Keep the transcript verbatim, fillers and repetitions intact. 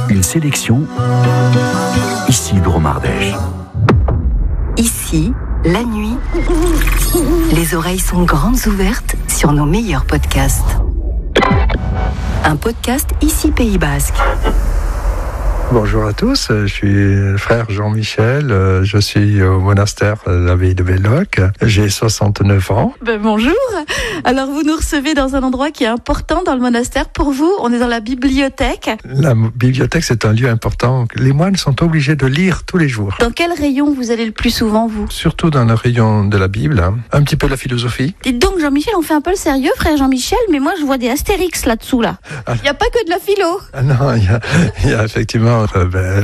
Une sélection ici Dromardèche. Ici, la nuit, les oreilles sont grandes ouvertes sur nos meilleurs podcasts. Un podcast ici Pays Basque. Bonjour à tous, je suis le frère Jean-Michel, je suis au monastère de l'abbaye de Belloc, j'ai soixante-neuf ans. Ben bonjour, alors vous nous recevez dans un endroit qui est important dans le monastère pour vous, on est dans la bibliothèque. La bibliothèque c'est un lieu important, les moines sont obligés de lire tous les jours. Dans quel rayon vous allez le plus souvent vous ? Surtout dans le rayon de la Bible, hein. Un petit peu la philosophie. Dites donc Jean-Michel, on fait un peu le sérieux frère Jean-Michel, mais moi je vois des astérix là-dessous là. Il n'y a pas que de la philo. Ah non, il y a, il y a effectivement Euh, ben,